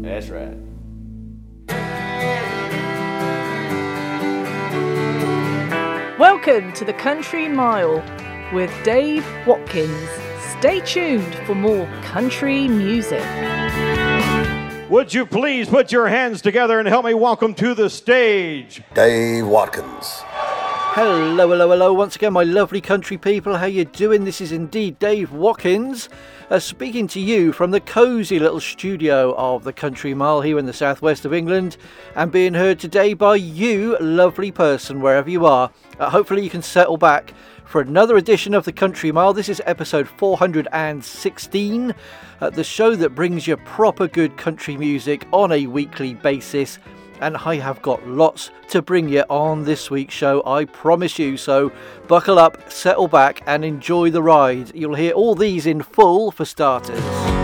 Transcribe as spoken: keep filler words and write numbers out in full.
That's right. Welcome to the Country Mile with Dave Watkins. Stay tuned for more country music. Would you please put your hands together and help me welcome to the stage Dave Watkins. Hello, hello, hello. Once again, my lovely country people. How you doing? This is indeed Dave Watkins, uh, speaking to you from the cosy little studio of the Country Mile here in the southwest of England, and being heard today by you, lovely person, wherever you are. Uh, hopefully you can settle back for another edition of the Country Mile. This is episode four hundred sixteen, uh, the show that brings you proper good country music on a weekly basis. And I have got lots to bring you on this week's show, I promise you. So buckle up, settle back and enjoy the ride. You'll hear all these in full for starters.